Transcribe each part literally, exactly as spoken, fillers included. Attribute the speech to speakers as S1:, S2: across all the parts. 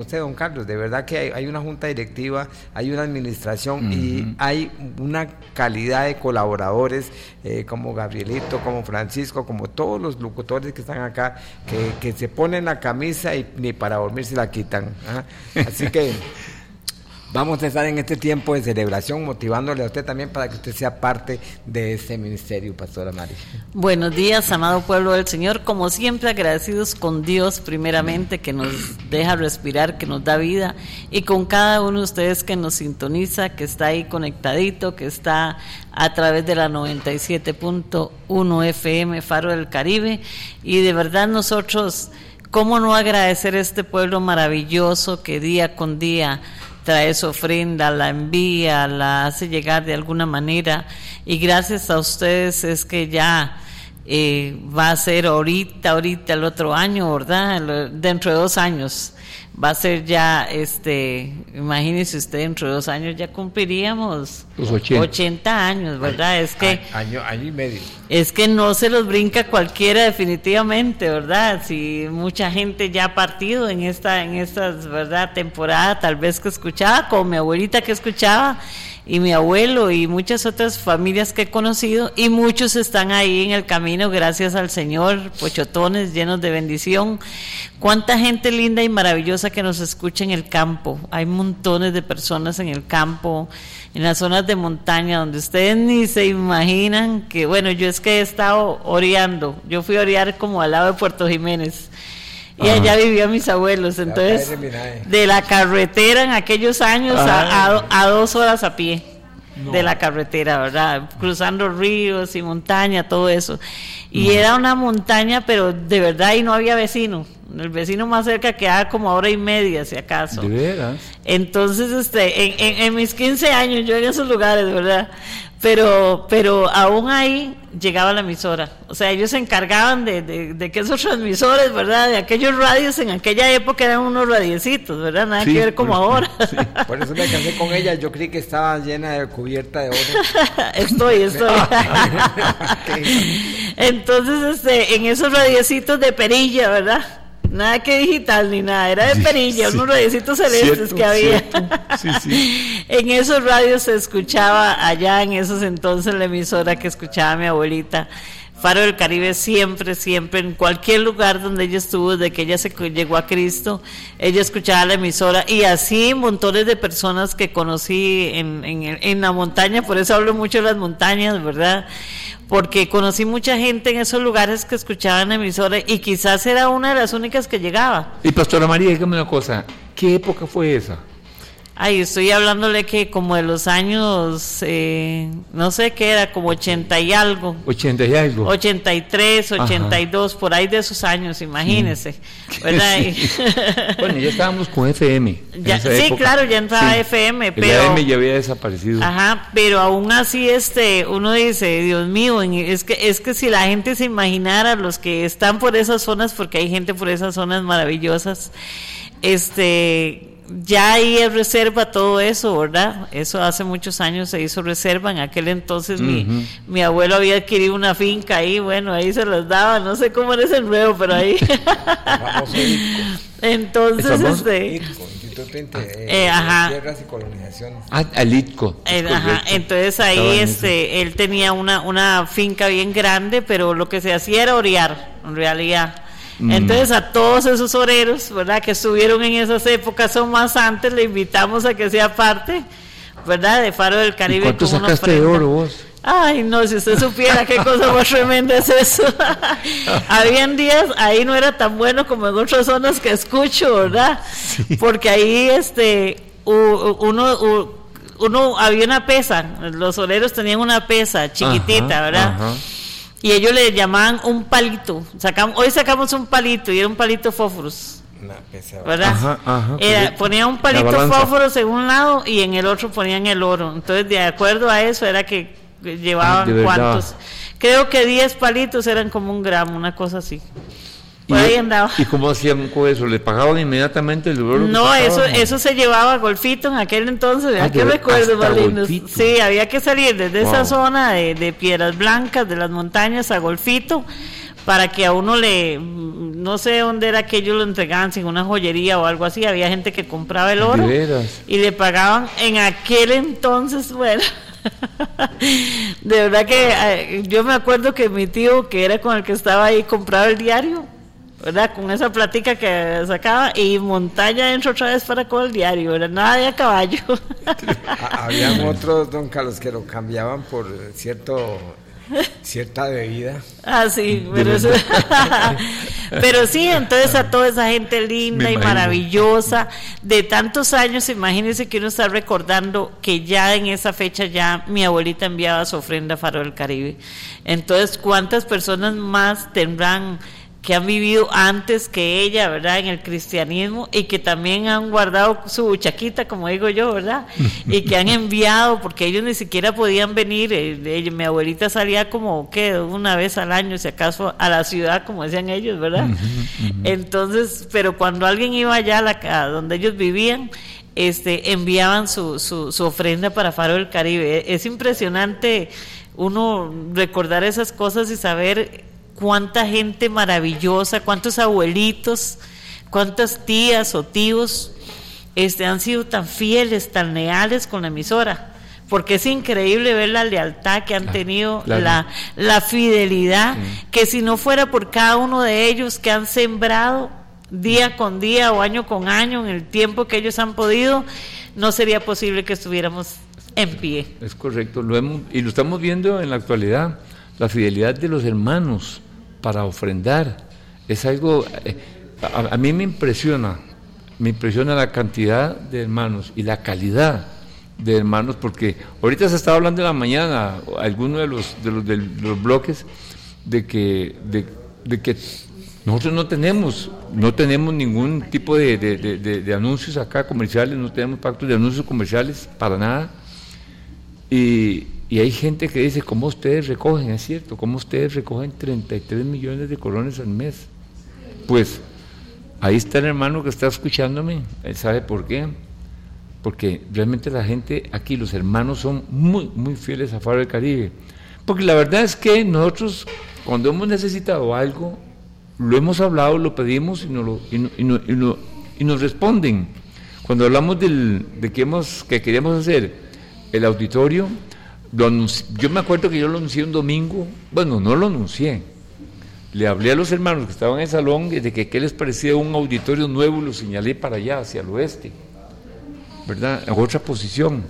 S1: usted, don Carlos, de verdad que hay, hay una junta directiva, hay una administración uh-huh. y hay una calidad de colaboradores eh, como Gabrielito, como Francisco, como todos los locutores que están acá, que, que se ponen la camisa y ni para dormir se la quitan. ¿eh? Así que vamos a estar en este tiempo de celebración motivándole a usted también para que usted sea parte de este ministerio, Pastora Mari.
S2: Buenos días, amado pueblo del Señor, como siempre agradecidos con Dios primeramente, que nos deja respirar, que nos da vida, y con cada uno de ustedes que nos sintoniza, que está ahí conectadito, que está a través de la noventa y siete punto uno F M Faro del Caribe. Y de verdad nosotros, ¿cómo no agradecer a este pueblo maravilloso que día con día trae su ofrenda, la envía, la hace llegar de alguna manera, y gracias a ustedes es que ya eh, va a ser ahorita, ahorita el otro año, ¿verdad? Dentro de dos años va a ser ya, este, imagínese usted, dentro de dos años ya cumpliríamos
S3: los ochenta.
S2: ochenta años, ¿verdad?
S1: Ay,
S2: es que
S1: año, año y medio.
S2: Es que no se los brinca cualquiera definitivamente, ¿verdad? Si mucha gente ya ha partido en esta, en estas, ¿verdad? Temporada, tal vez que escuchaba, como mi abuelita que escuchaba, y mi abuelo y muchas otras familias que he conocido, y muchos están ahí en el camino, gracias al Señor, pochotones llenos de bendición. Cuánta gente linda y maravillosa que nos escucha en el campo. Hay montones de personas en el campo, en las zonas de montaña, donde ustedes ni se imaginan que, bueno, yo es que he estado oreando, yo fui a orear como al lado de Puerto Jiménez, y Ajá. allá vivían mis abuelos, entonces de la carretera en aquellos años a, a, a dos horas a pie no. de la carretera, ¿verdad? Cruzando ríos y montaña, todo eso, y no. era una montaña, pero de verdad, y no había vecino. El vecino más cerca quedaba como a hora y media, si acaso.
S3: ¿De veras?
S2: Entonces, este, en, en, en mis quince años, yo en esos lugares, ¿verdad? Pero, pero aún ahí llegaba la emisora. O sea, ellos se encargaban de, de, de que esos transmisores, ¿verdad? De aquellos radios, en aquella época eran unos radiecitos, ¿verdad? Nada sí, que ver como
S1: por,
S2: ahora.
S1: Sí. Por eso me casé con ella, yo creí que estaba llena de cubierta de oro.
S2: estoy, estoy. Entonces, este, en esos radiecitos de perilla, ¿verdad? Nada que digital ni nada, era de perilla, sí, unos radiecitos celestes cierto, que había. Sí, sí. En esos radios se escuchaba allá en esos entonces la emisora que escuchaba mi abuelita, Faro del Caribe, siempre, siempre, en cualquier lugar donde ella estuvo, desde que ella se llegó a Cristo, ella escuchaba la emisora, y así montones de personas que conocí en, en, en la montaña, por eso hablo mucho de las montañas, ¿verdad? Porque conocí mucha gente en esos lugares que escuchaban la emisora, y quizás era una de las únicas que llegaba.
S3: Y Pastora María, dígame una cosa, ¿qué época fue esa?
S2: Ay, estoy hablándole que como de los años, eh, no sé qué era, como ochenta y algo.
S3: ochenta y algo.
S2: ochenta y tres, ochenta y dos, Ajá. por ahí de esos años, imagínese. Sí. ¿Verdad? Sí.
S3: Bueno, ya estábamos con F M.
S2: Ya, sí, época. Claro, ya entraba sí. F M, pero...
S3: El A M ya había desaparecido.
S2: Ajá, pero aún así, este, uno dice, Dios mío, es que, es que si la gente se imaginara, los que están por esas zonas, porque hay gente por esas zonas maravillosas, este... ya ahí es reserva todo eso, ¿verdad? Eso hace muchos años se hizo reserva. En aquel entonces uh-huh. mi, mi abuelo había adquirido una finca ahí, bueno, ahí se las daba, no sé cómo era ese enredo, pero ahí. Entonces, este.
S1: Eh, eh, ajá. Tierras y colonizaciones.
S3: Ah, al ITCO.
S2: Eh, ajá. Entonces ahí este, él tenía una, una finca bien grande, pero lo que se hacía era orear, en realidad. Entonces a todos esos oreros, ¿verdad?, que estuvieron en esas épocas o más antes, le invitamos a que sea parte, ¿verdad?, de Faro del Caribe.
S3: ¿Y cuánto sacaste de oro vos?
S2: Ay, no, si usted supiera qué cosa más tremenda es eso. Habían días, ahí no era tan bueno como en otras zonas que escucho, ¿verdad? Sí. Porque ahí este uno, uno había una pesa, los oreros tenían una pesa chiquitita, ajá, ¿verdad? Ajá. Y ellos le llamaban un palito. Sacamos, hoy sacamos un palito y era un palito fósforos.
S1: Una pesa,
S2: ¿verdad? Ajá, ajá, era, ponían un palito fósforos en un lado y en el otro ponían el oro. Entonces, de acuerdo a eso, era que llevaban cuántos. Creo que diez palitos eran como un gramo, una cosa así. Por ahí andaba.
S3: ¿Y cómo hacían con eso? ¿Le pagaban inmediatamente el oro?
S2: No, eso eso se llevaba a Golfito en aquel entonces. ¿A qué recuerdo más lindo? Sí, había que salir desde wow. esa zona de, de Piedras Blancas, de las montañas, a Golfito, para que a uno le, no sé dónde era que ellos lo entregaban, sin una joyería o algo así, había gente que compraba el oro y le pagaban en aquel entonces, bueno, de verdad que eh, yo me acuerdo que mi tío, que era con el que estaba ahí, compraba el diario, ¿verdad? Con esa platica que sacaba y montaña dentro otra vez para con el diario, ¿verdad? Nada de a caballo.
S1: Habían otros, don Carlos, que lo cambiaban por cierto cierta bebida.
S2: Ah, sí, pero, eso, pero sí, entonces a toda esa gente linda y maravillosa de tantos años, imagínense que uno está recordando que ya en esa fecha ya mi abuelita enviaba su ofrenda a Faro del Caribe. Entonces, ¿cuántas personas más tendrán que han vivido antes que ella, ¿verdad?, en el cristianismo, y que también han guardado su chaquita, como digo yo, ¿verdad?, y que han enviado, porque ellos ni siquiera podían venir, eh, mi abuelita salía como, ¿qué?, una vez al año, si acaso, a la ciudad, como decían ellos, ¿verdad? Uh-huh, uh-huh. Entonces, pero cuando alguien iba allá a, la, a donde ellos vivían, este, enviaban su, su, su ofrenda para Faro del Caribe. Es impresionante uno recordar esas cosas y saber cuánta gente maravillosa, cuántos abuelitos, cuántas tías o tíos este, han sido tan fieles, tan leales con la emisora, porque es increíble ver la lealtad que han claro, tenido, claro. La, la fidelidad, sí. Que si no fuera por cada uno de ellos que han sembrado día con día o año con año en el tiempo que ellos han podido, no sería posible que estuviéramos en pie.
S3: Es correcto, lo hemos, y lo estamos viendo en la actualidad, la fidelidad de los hermanos para ofrendar, es algo, eh, a, a mí me impresiona, me impresiona la cantidad de hermanos y la calidad de hermanos, porque ahorita se estaba hablando en la mañana, algunos de los de los, de los bloques, de que, de, de que nosotros no tenemos, no tenemos ningún tipo de, de, de, de, de anuncios acá comerciales, no tenemos pactos de anuncios comerciales para nada, y Y hay gente que dice, ¿cómo ustedes recogen? Es cierto, ¿cómo ustedes recogen treinta y tres millones de colones al mes? Pues, ahí está el hermano que está escuchándome, él sabe por qué. Porque realmente la gente aquí, los hermanos son muy, muy fieles a Faro del Caribe. Porque la verdad es que nosotros, cuando hemos necesitado algo, lo hemos hablado, lo pedimos y nos, lo, y, no, y, no, y, no, y nos responden. Cuando hablamos del, de que, hemos, que queríamos hacer el auditorio, Lo anunci- yo me acuerdo que yo lo anuncié un domingo, bueno, no lo anuncié, le hablé a los hermanos que estaban en el salón de que qué les parecía un auditorio nuevo, lo señalé para allá, hacia el oeste, ¿verdad?, en otra posición,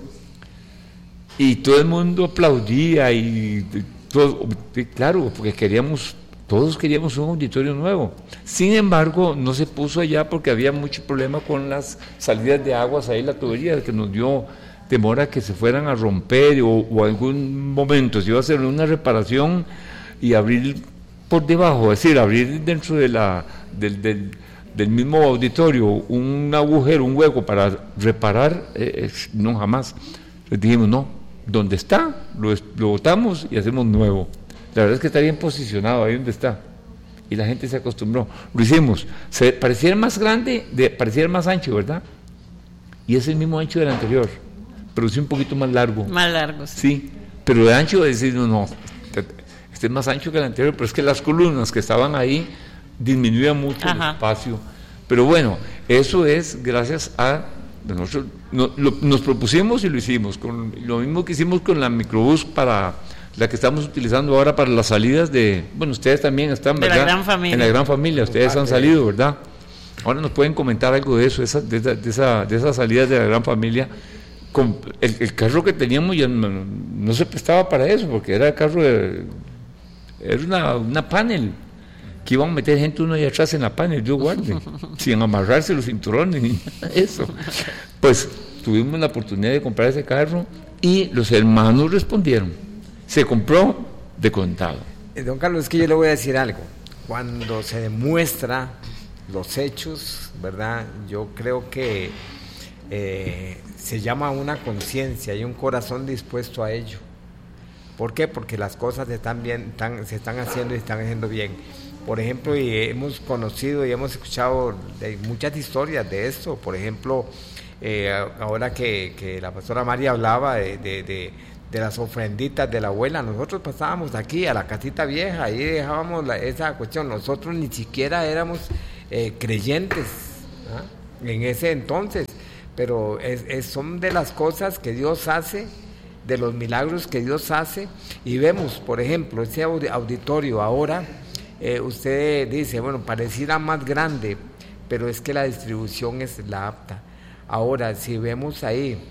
S3: y todo el mundo aplaudía, y todo, claro, porque queríamos, todos queríamos un auditorio nuevo. Sin embargo, no se puso allá porque había mucho problema con las salidas de aguas ahí, la tubería, que nos dio temor a que se fueran a romper, o, o algún momento se iba a hacer una reparación y abrir por debajo, es decir, abrir dentro de la del, del, del mismo auditorio un agujero, un hueco para reparar, eh, no, jamás. Les dijimos, no, donde está, lo, lo botamos y hacemos nuevo. La verdad es que está bien posicionado ahí donde está, y la gente se acostumbró. Lo hicimos, se pareciera más grande, de, pareciera más ancho, ¿verdad? Y es el mismo ancho del anterior, pero sí un poquito más largo.
S2: Más largo, sí.
S3: Sí, pero de ancho, decir, no, no, este es más ancho que el anterior, pero es que las columnas que estaban ahí disminuían mucho Ajá. el espacio. Pero bueno, eso es gracias a nosotros, no, lo, nos propusimos y lo hicimos, con lo mismo que hicimos con la microbús para la que estamos utilizando ahora para las salidas de, bueno, ustedes también están, ¿verdad?
S2: De la gran familia.
S3: En la gran familia, ustedes han salido, ¿verdad? Ahora nos pueden comentar algo de eso, esa, de, esa, de, esa, de esas salidas de la gran familia. Con el, el carro que teníamos ya no, no se prestaba para eso, porque era el carro de, era una, una panel que iban a meter gente uno ahí atrás en la panel, yo guarde, sin amarrarse los cinturones ni nada de eso. Pues tuvimos la oportunidad de comprar ese carro y los hermanos respondieron, se compró de contado.
S1: Eh, don Carlos, es que yo le voy a decir algo, cuando se demuestra los hechos, ¿verdad? Yo creo que eh, se llama una conciencia y un corazón dispuesto a ello. ¿Por qué? Porque las cosas están bien, están, se están haciendo y están haciendo bien. Por ejemplo, y hemos conocido y hemos escuchado de muchas historias de esto. Por ejemplo, eh, ahora que, que la pastora María hablaba de, de, de, de las ofrenditas de la abuela. Nosotros pasábamos aquí a la casita vieja, ahí dejábamos la, esa cuestión. Nosotros ni siquiera éramos eh, creyentes, ¿ah? En ese entonces, pero es, es, son de las cosas que Dios hace, de los milagros que Dios hace, y vemos, por ejemplo, ese auditorio ahora, eh, usted dice, bueno, pareciera más grande, pero es que la distribución es la apta. Ahora, si vemos ahí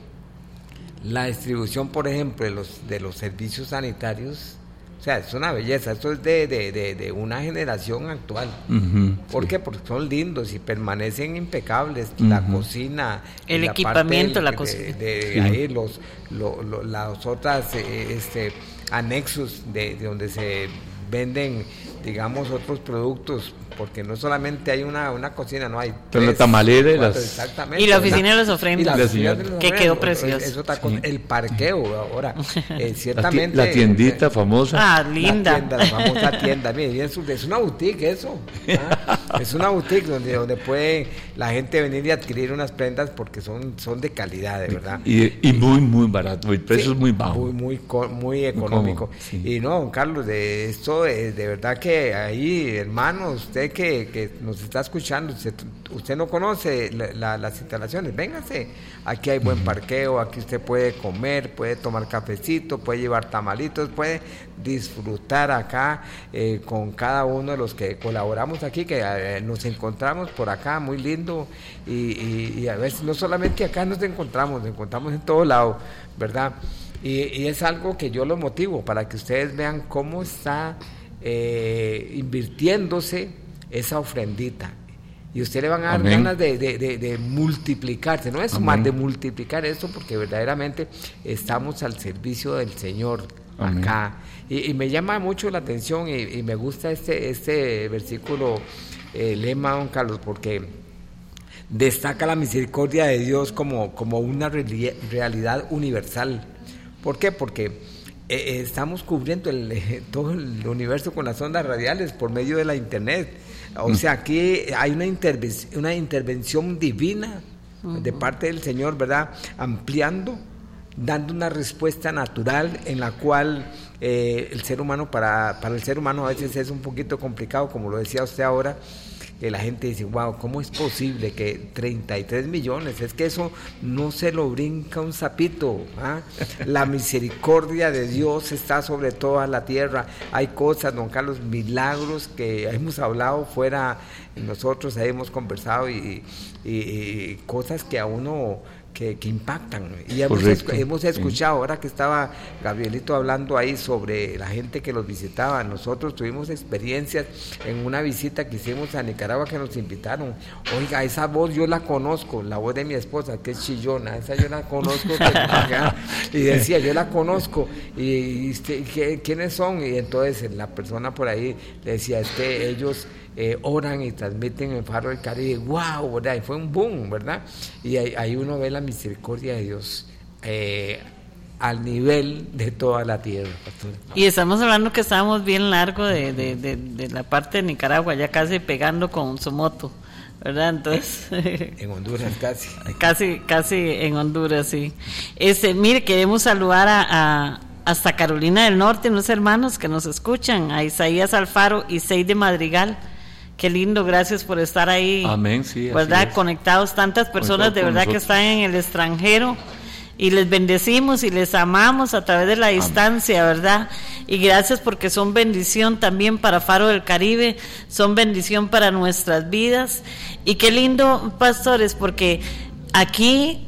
S1: la distribución, por ejemplo, de los, de los servicios sanitarios, o sea, es una belleza, esto es de, de, de, de una generación actual. Uh-huh, ¿Por sí. qué? Porque son lindos y permanecen impecables, uh-huh. La cocina,
S2: el
S1: la
S2: equipamiento,
S1: del,
S2: la cocina.
S1: De, de sí. Ahí los, lo, lo, las otras eh, este, anexos de, de donde se venden, digamos, otros productos, porque no solamente hay una, una cocina, no hay
S3: pero tres, la tamalera y las...
S2: Exactamente. Y la oficina de las ofrendas, la señora, que quedó preciosa.
S1: Es otra cosa, sí. El parqueo ahora, eh, ciertamente...
S3: La, tiendita eh, famosa.
S2: Ah, linda.
S1: La tienda, la famosa tienda, mire, es, es una boutique eso, ¿ah? Es una boutique donde, donde puede la gente venir y adquirir unas prendas porque son, son de calidad, de verdad.
S3: Y, y muy, muy barato, el precio sí, es muy bajo.
S1: Muy, muy, muy económico. Sí. Y no, don Carlos, de esto, de, de verdad que ahí, hermano, usted que, que nos está escuchando, usted, usted no conoce la, la, las instalaciones, véngase, aquí hay buen parqueo, aquí usted puede comer, puede tomar cafecito, puede llevar tamalitos, puede disfrutar acá eh, con cada uno de los que colaboramos aquí, que eh, nos encontramos por acá, muy lindo, y, y, y a veces no solamente acá nos encontramos, nos encontramos en todo lado, ¿verdad? Y, y es algo que yo lo motivo para que ustedes vean cómo está eh, invirtiéndose esa ofrendita, y usted le van a dar Amén. ganas de, de, de, de multiplicarse, no es Amén. más de multiplicar esto, porque verdaderamente estamos al servicio del Señor Amén. acá, y, y me llama mucho la atención, y, y me gusta este, este versículo eh, lema, don Carlos, porque destaca la misericordia de Dios como, como una reali- realidad universal. ¿Por qué? Porque Eh, estamos cubriendo el, eh, todo el universo con las ondas radiales por medio de la internet. O sea, aquí hay una, interven- una intervención divina uh-huh. de parte del Señor, ¿verdad? Ampliando, dando una respuesta natural en la cual eh, el ser humano, para, para el ser humano a veces es un poquito complicado, como lo decía usted ahora, que la gente dice, wow, ¿cómo es posible que treinta y tres millones? Es que eso no se lo brinca un sapito, ¿ah? La misericordia de Dios está sobre toda la tierra. Hay cosas, don Carlos, milagros que hemos hablado fuera, nosotros hemos conversado, y, y, y cosas que a uno... Que, que impactan, y hemos, escu- hemos escuchado, sí. Ahora que estaba Gabrielito hablando ahí sobre la gente que los visitaba, nosotros tuvimos experiencias en una visita que hicimos a Nicaragua, que nos invitaron. Oiga, esa voz yo la conozco, la voz de mi esposa, que es chillona, esa yo la conozco, que, y decía, yo la conozco, y, y ¿qué, ¿quiénes son? Y entonces la persona por ahí le decía, es que ellos Eh, oran y transmiten el Faro del Caribe. ¡Wow! ¿Verdad? Y fue un boom, ¿verdad? Y ahí, ahí uno ve la misericordia de Dios eh, al nivel de toda la tierra, pastor.
S2: Y estamos hablando que estábamos bien largo de, de, de, de la parte de Nicaragua, ya casi pegando con su moto, ¿verdad? Entonces
S1: en Honduras casi.
S2: Casi, casi en Honduras, sí. Este, mire, queremos saludar a, a hasta Carolina del Norte, unos hermanos que nos escuchan, a Isaías Alfaro y Seide Madrigal. Qué lindo, gracias por estar ahí.
S3: Amén, sí,
S2: ¿verdad? Conectados, tantas personas de verdad nosotros. Que están en el extranjero, y les bendecimos y les amamos a través de la distancia, Amén. ¿Verdad? Y gracias porque son bendición también para Faro del Caribe, son bendición para nuestras vidas. Y qué lindo, pastores, porque aquí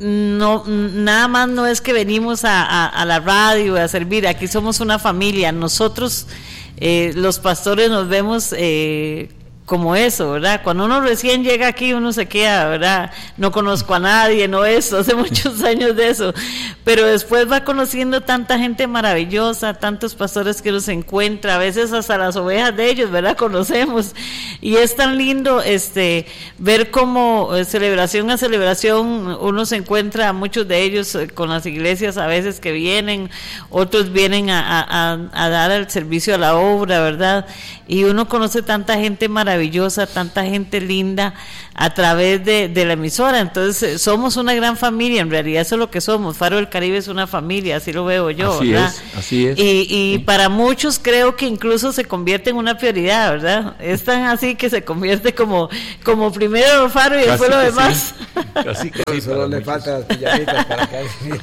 S2: no, nada más no es que venimos a, a, a la radio a servir, aquí somos una familia. Nosotros, eh, los pastores, nos vemos eh, como eso, ¿verdad? Cuando uno recién llega aquí, uno se queda, ¿verdad? No conozco a nadie, no eso, hace muchos años de eso, pero después va conociendo tanta gente maravillosa, tantos pastores que nos encuentra, a veces hasta las ovejas de ellos, ¿verdad? Conocemos, y es tan lindo este ver cómo eh, celebración a celebración uno se encuentra a muchos de ellos eh, con las iglesias a veces que vienen, otros vienen a, a, a dar el servicio a la obra, ¿verdad? Y uno conoce tanta gente maravillosa maravillosa, tanta gente linda a través de, de la emisora. Entonces somos una gran familia, en realidad eso es lo que somos. Faro del Caribe es una familia, así lo veo yo,
S3: así
S2: ¿verdad?
S3: Es, así es.
S2: Y, y
S3: sí.
S2: para muchos creo que incluso se convierte en una prioridad, ¿verdad? Es tan así que se convierte como, como primero Faro y
S3: Casi
S2: después lo
S3: que
S2: demás.
S3: Sí. Casi que sí,
S1: solo le faltan las pijamitas para que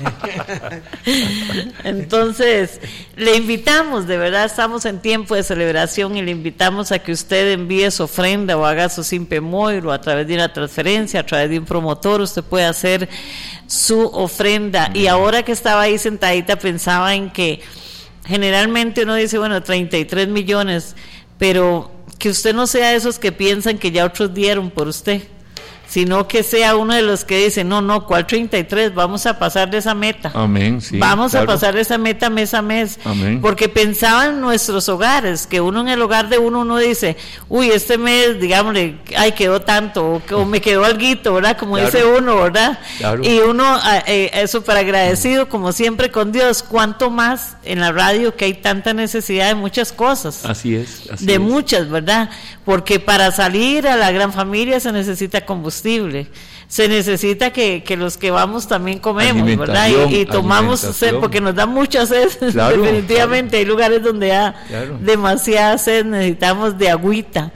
S2: Entonces, le invitamos, de verdad estamos en tiempo de celebración y le invitamos a que usted envíe su ofrenda o haga su simpe moiro a través de una transferencia, a través de un promotor, usted puede hacer su ofrenda. Y ahora que estaba ahí sentadita pensaba en que generalmente uno dice, bueno, treinta y tres millones, pero que usted no sea de esos que piensan que ya otros dieron por usted, sino que sea uno de los que dice, no, no, ¿cuál treinta y tres? Vamos a pasar de esa meta.
S3: Amén, sí.
S2: Vamos
S3: claro.
S2: a pasar de esa meta mes a mes.
S3: Amén.
S2: Porque pensaba en nuestros hogares, que uno en el hogar de uno, uno dice, uy, este mes, digámosle, ay, quedó tanto, o, o me quedó alguito, ¿verdad? Como
S3: claro.
S2: dice uno, ¿verdad?
S3: Claro.
S2: Y uno, eh, eso para agradecido, como siempre con Dios, cuánto más en la radio que hay tanta necesidad de muchas cosas.
S3: Así es. Así
S2: de
S3: es.
S2: muchas, ¿verdad? Porque para salir a la gran familia se necesita combustible, se necesita que, que los que vamos también comemos, ¿verdad? Y, y tomamos sed, porque nos da mucha sed, claro, definitivamente, claro. Hay lugares donde hay claro. demasiada sed, necesitamos de agüita.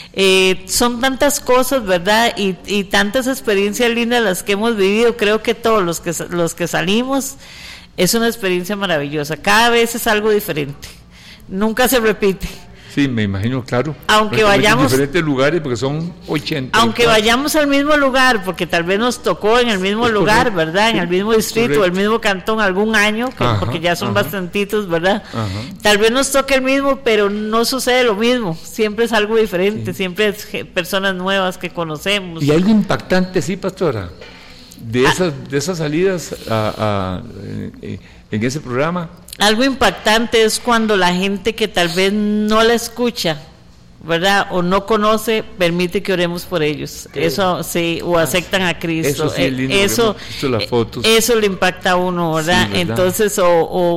S2: Eh, son tantas cosas, ¿verdad? Y, y tantas experiencias lindas las que hemos vivido. Creo que todos los que, los que salimos es una experiencia maravillosa, cada vez es algo diferente, nunca se repite.
S3: Sí, me imagino, claro.
S2: Aunque vayamos
S3: en diferentes lugares, porque son ochenta.
S2: Aunque vayamos al mismo lugar, porque tal vez nos tocó en el mismo es lugar, correcto. ¿Verdad? En el mismo distrito, correcto. El mismo cantón algún año, que, ajá, porque ya son ajá. bastantitos, ¿verdad? Ajá. Tal vez nos toque el mismo, pero no sucede lo mismo. Siempre es algo diferente, sí. Siempre es personas nuevas que conocemos.
S3: Y algo impactante, sí, pastora, de ah. esas de esas salidas a, a, en, en ese programa.
S2: Algo impactante es cuando la gente que tal vez no la escucha, ¿verdad? O no conoce, permite que oremos por ellos. ¿Qué? Eso sí, o aceptan a Cristo.
S3: Eso sí es lindo,
S2: eso,
S3: las fotos.
S2: Eso le impacta a uno, ¿verdad? Sí, ¿verdad? Entonces, o,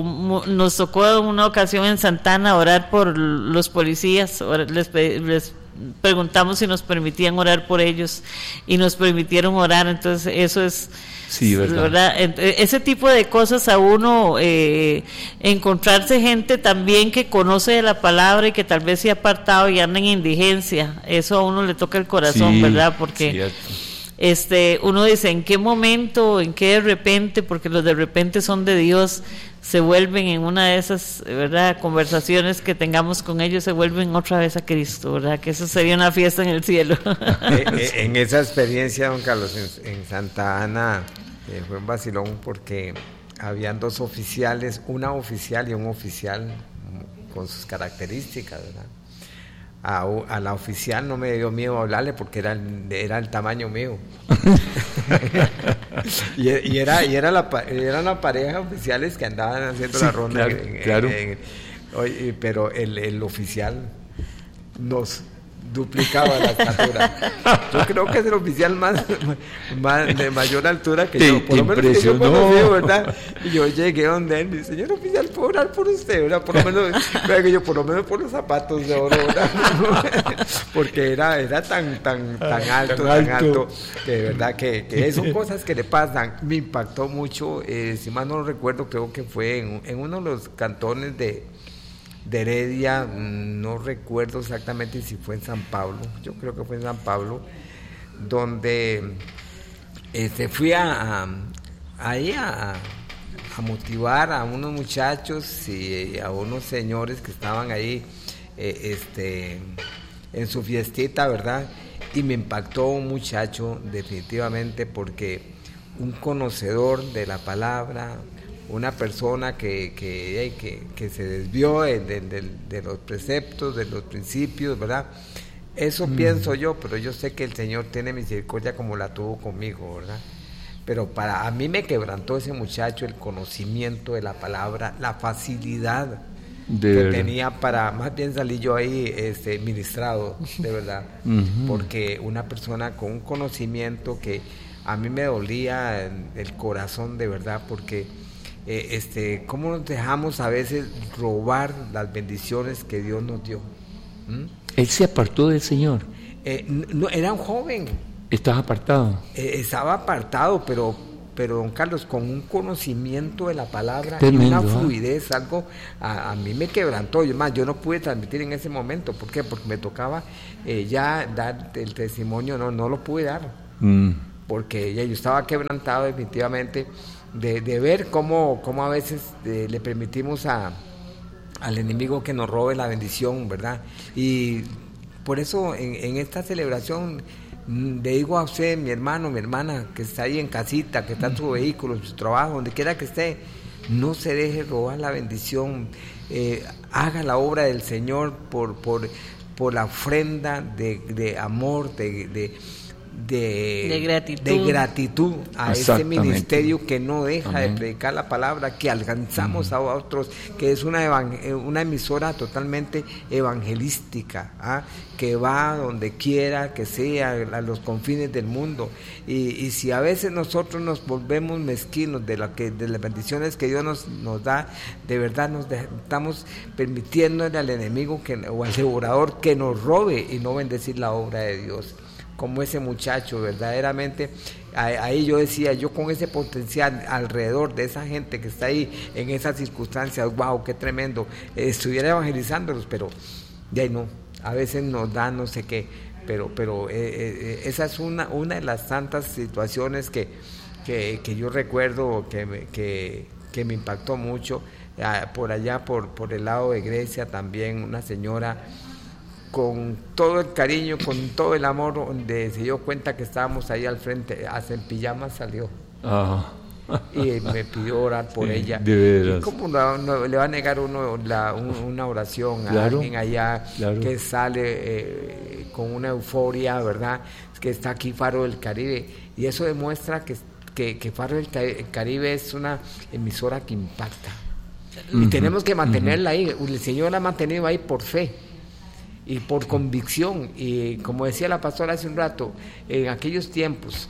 S2: o nos tocó en una ocasión en Santana orar por los policías, les, les preguntamos si nos permitían orar por ellos y nos permitieron orar. Entonces, eso es...
S3: Sí, ¿verdad?
S2: ¿verdad? Ese tipo de cosas a uno, eh, encontrarse gente también que conoce de la palabra y que tal vez se ha apartado y anda en indigencia, eso a uno le toca el corazón, sí, ¿verdad? Porque cierto. este uno dice, ¿en qué momento, en qué de repente, porque los de repente son de Dios, se vuelven en una de esas, ¿verdad?, conversaciones que tengamos con ellos, se vuelven otra vez a Cristo, ¿verdad? Que eso sería una fiesta en el cielo.
S1: En esa experiencia, don Carlos, en, en Santa Ana, eh, fue un vacilón porque habían dos oficiales, una oficial y un oficial con sus características, ¿verdad? A, a la oficial no me dio miedo hablarle porque era el, era el tamaño mío. y, y era y era la era una pareja de oficiales que andaban haciendo sí, la ronda.
S3: Claro,
S1: en,
S3: claro.
S1: En, en, oye, pero el, el oficial nos duplicaba la estatura. Yo creo que es el oficial más, más de mayor altura que
S3: te,
S1: yo, por lo menos que yo conocí, ¿verdad? Y yo llegué donde él, y señor oficial, ¿puedo orar por usted? ¿Verdad? Por lo menos, que yo por lo menos por los zapatos de oro, ¿verdad? Porque era, era tan, tan, tan alto, tan alto, tan alto que de verdad que, que son cosas que le pasan. Me impactó mucho, eh, si mal no lo recuerdo, creo que fue en, en uno de los cantones de de Heredia, no recuerdo exactamente si fue en San Pablo, yo creo que fue en San Pablo, donde este, fui a, a, ahí a, a motivar a unos muchachos y a unos señores que estaban ahí eh, este, en su fiestita, ¿verdad? Y me impactó un muchacho definitivamente porque un conocedor de la palabra, una persona que, que, que, que se desvió de, de, de, de los preceptos, de los principios, ¿verdad? Eso mm. pienso yo, pero yo sé que el Señor tiene misericordia como la tuvo conmigo, ¿verdad? Pero para a mí me quebrantó ese muchacho el conocimiento de la palabra, la facilidad de que verdad. Tenía para, más bien salí yo ahí este, ministrado, de verdad, uh-huh. Porque una persona con un conocimiento que a mí me dolía el corazón, de verdad, porque Eh, este, cómo nos dejamos a veces robar las bendiciones que Dios nos dio. ¿Mm?
S3: Él se apartó del Señor.
S1: Eh, no, era un joven.
S3: ¿Estás apartado?
S1: Eh, estaba apartado, pero, pero don Carlos, con un conocimiento de la palabra
S3: Tremendo,
S1: y una
S3: ¿eh?
S1: fluidez, algo a, a mí me quebrantó. Yo, más, yo no pude transmitir en ese momento. ¿Por qué? Porque me tocaba eh, ya dar el testimonio, no, no lo pude dar. Mm. Porque ya yo estaba quebrantado definitivamente de, de ver cómo, cómo a veces eh, le permitimos a, al enemigo que nos robe la bendición, ¿verdad? Y por eso en, en esta celebración le digo a usted, mi hermano, mi hermana, que está ahí en casita, que está en su vehículo, en su trabajo, donde quiera que esté, no se deje robar la bendición, eh, haga la obra del Señor por, por, por la ofrenda de, de amor, de... de De,
S2: de gratitud,
S1: de gratitud a ese ministerio que no deja Amén. de predicar la palabra, que alcanzamos uh-huh. a otros, que es una, evang- una emisora totalmente evangelística, ¿ah? que va donde quiera que sea, a los confines del mundo. Y, y si a veces nosotros nos volvemos mezquinos de, la que, de las bendiciones que Dios nos, nos da, de verdad nos de- estamos permitiéndole al enemigo que, o al devorador que nos robe y no bendecir la obra de Dios. Como ese muchacho, verdaderamente, ahí yo decía, yo con ese potencial alrededor de esa gente que está ahí en esas circunstancias, wow, qué tremendo, eh, estuviera evangelizándolos, pero de ahí no, a veces nos da no sé qué, pero pero eh, eh, esa es una una de las tantas situaciones que, que, que yo recuerdo que me, que, que me impactó mucho, eh, por allá, por, por el lado de Grecia también, una señora con todo el cariño, con todo el amor, donde se dio cuenta que estábamos ahí al frente, hasta en pijama salió. Ah. Y me pidió orar por sí, ella.
S3: De veras.
S1: ¿Y cómo no, no, le va a negar uno la, un, una oración claro, a alguien allá claro. que sale eh, con una euforia, ¿verdad? Que está aquí Faro del Caribe. Y eso demuestra que, que, que Faro del Caribe es una emisora que impacta. Uh-huh. Y tenemos que mantenerla uh-huh. ahí. El Señor la ha mantenido ahí por fe y por convicción, y como decía la pastora hace un rato, en aquellos tiempos,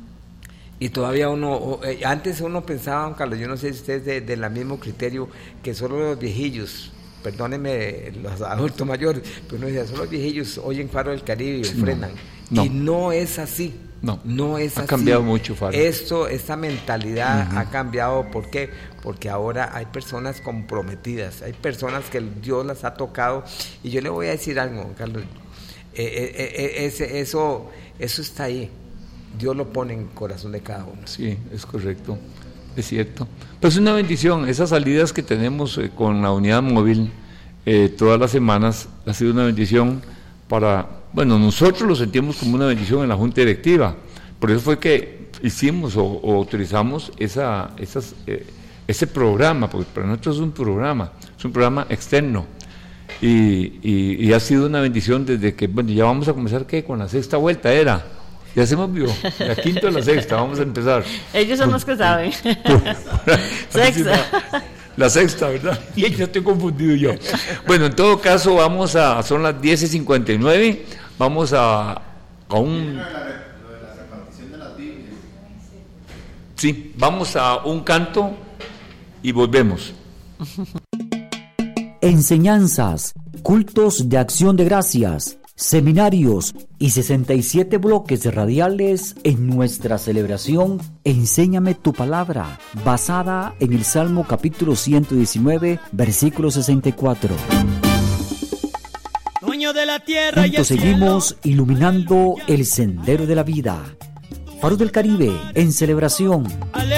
S1: y todavía uno, antes uno pensaba, don Carlos, yo no sé si ustedes de, de la mismo criterio, que solo los viejillos, perdónenme los adultos mayores, pero uno decía, solo los viejillos oyen Faro del Caribe y ofrendan, no, no. y no es así.
S3: No,
S1: no es
S3: ha
S1: así.
S3: cambiado mucho, Faro.
S1: Esto, esta mentalidad uh-huh. ha cambiado. ¿Por qué? Porque ahora hay personas comprometidas, hay personas que Dios las ha tocado. Y yo le voy a decir algo, Carlos, eh, eh, eh, ese, eso, eso está ahí. Dios lo pone en el corazón de cada uno.
S3: Sí, es correcto, es cierto. Pues es una bendición, esas salidas que tenemos eh, con la unidad móvil eh, todas las semanas, ha sido una bendición para... Bueno, nosotros lo sentimos como una bendición en la Junta Directiva, por eso fue que hicimos o, o autorizamos esa, esas, eh, ese programa, porque para nosotros es un programa, es un programa externo, y, y, y ha sido una bendición desde que, bueno, ya vamos a comenzar, ¿qué? Con la sexta vuelta era, ya se me olvidó, la quinta o la sexta, vamos a empezar.
S2: Ellos son los que saben.
S3: Sexta. La sexta, ¿verdad? Y ya estoy confundido yo. Bueno, en todo caso, vamos a, son las diez y cincuenta y nueve, vamos a, a un... Lo de la repartición de las Biblias. Sí, vamos a un canto y volvemos.
S4: Enseñanzas, cultos de acción de gracias, seminarios y sesenta y siete bloques radiales en nuestra celebración Enséñame tu palabra, basada en el Salmo capítulo ciento diecinueve, versículo sesenta y cuatro.
S5: Dueño de la tierra y el
S4: Juntos seguimos cielo, iluminando el sendero de la vida. Faro del Caribe en celebración.